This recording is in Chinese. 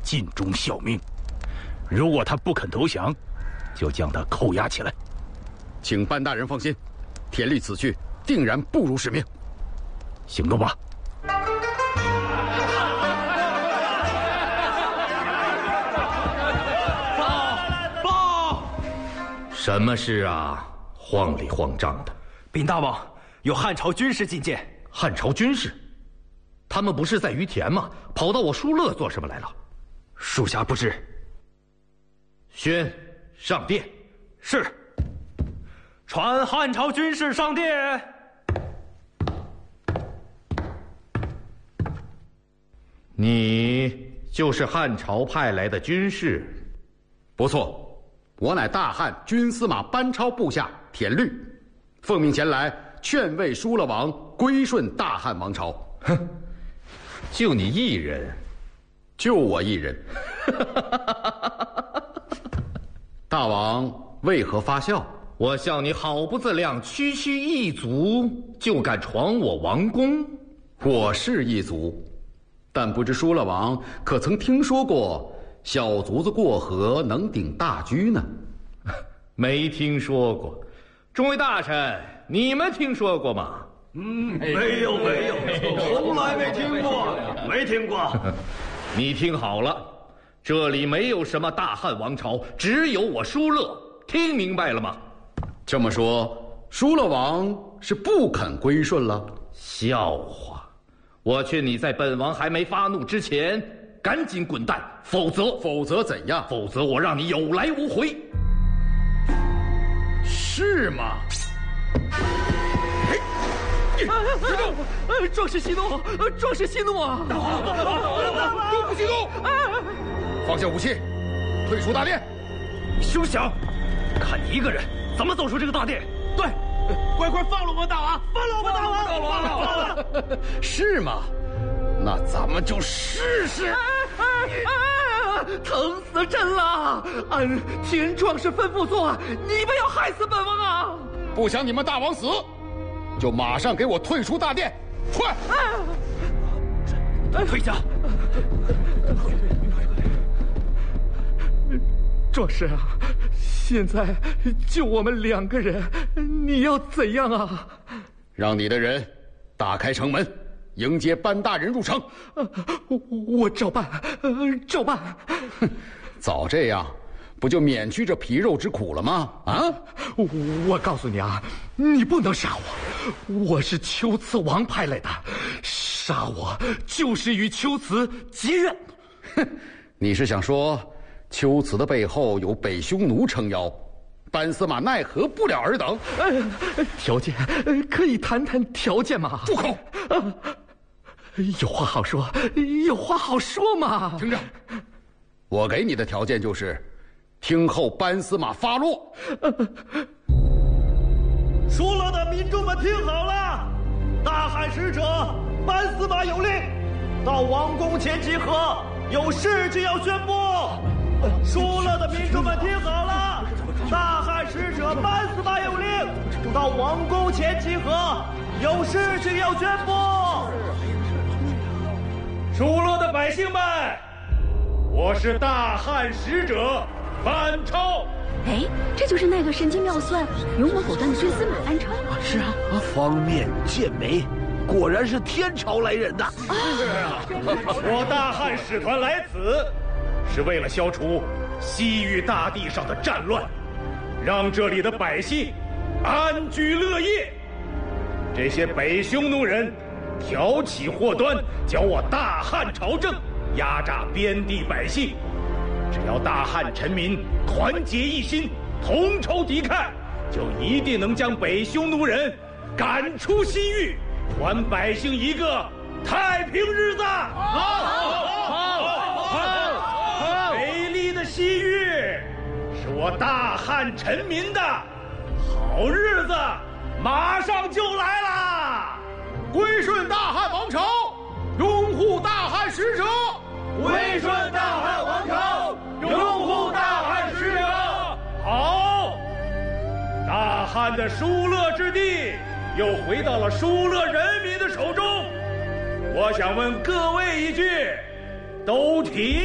尽忠效命。如果他不肯投降，就将他扣押起来。 请班大人放心，田律此去定然不辱使命。 行动吧。 报！ 什么事啊？慌里慌张的。 禀大王，有汉朝军士觐见。 汉朝军士？他们不是在于田吗？跑到我疏勒做什么来了？ 属下不知。 宣上殿。 是。传汉朝军士上殿。 你就是汉朝派来的军士？ 不错，我乃大汉军司马班超部下田律，奉命前来劝慰疏勒王归顺大汉王朝。 哼，就你一人？ 就我一人。大王为何发笑？ 我笑你好不自量，区区一族就敢闯我王宫。 我是一族，但不知疏勒王可曾听说过小卒子过河能顶大车呢？ 没听说过。众位大臣，你们听说过吗？ 没有，从来没听过，没听过。 你听好了，这里没有什么大汉王朝，只有我疏勒，听明白了吗？ 这么说，疏勒王是不肯归顺了？ 笑话！我劝你在本王还没发怒之前，赶紧滚蛋，否则怎样？ 否则我让你有来无回。 是吗？ 壮士息怒，壮士息怒啊！ 都不许动！放下武器，退出大殿。 休想！看你一个人怎么走出这个大殿？对，快放了我们大王！放了我们大王！ 是吗？那咱们就试试。 疼死朕了！按田壮士吩咐做，你们要害死本王啊！ 不想你们大王死，就马上给我退出大殿，快！ 退下！壮士啊，现在就我们2个人，你要怎样啊？ 让你的人打开城门，迎接班大人入城。 我照办，照办。 哼，早这样，不就免去这皮肉之苦了吗？啊！ 我告诉你啊，你不能杀我，我是龟兹王派来的，杀我就是与龟兹结怨。 哼，你是想说龟兹的背后有北匈奴撑腰，班司马奈何不了尔等？ 条件可以谈谈条件吗？ 住口！ 有话好说，有话好说嘛！ 听着，我给你的条件就是，听候班司马发落。 疏勒的民众们听好了，大汉使者班司马有令，到王宫前集合，有事就要宣布。疏勒的民众们听好了，大汉使者班司马有令，到王宫前集合，有事就要宣布。疏勒的百姓们，我是大汉使者班超。 哎，这就是那个神机妙算、勇猛果断的军司马班超。 是啊，方面剑眉，果然是天朝来人呐！ 是啊，我大汉使团来此，是为了消除西域大地上的战乱，让这里的百姓安居乐业。这些北匈奴人挑起祸端，搅我大汉朝政，压榨边地百姓。只要大汉臣民团结一心，同仇敌忾，就一定能将北匈奴人赶出西域，还百姓一个太平日子。好！美丽的西域是我大汉臣民的好日子，马上就来啦！归顺大汉王朝，拥护大汉使者。归顺大汉王朝，拥护大汉使者。好，大汉的疏勒之地又回到了疏勒人民的手中。我想问各位一句，都提